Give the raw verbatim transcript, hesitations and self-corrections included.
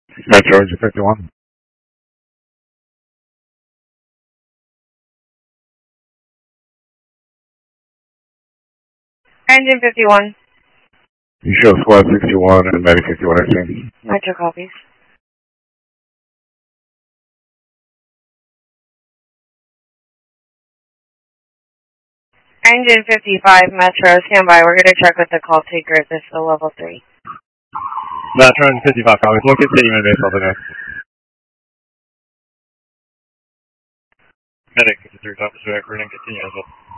Metro Engine fifty-one. Engine fifty-one. You show Squad sixty-one and Medic fifty-one exchange. Metro copies. Engine fifty-five, Metro, stand by. We're going to check with the call taker if this is a level three. Metro Engine fifty-five copies. We'll continue in base over there. Medic fifty-three copies. We're going to continue as well.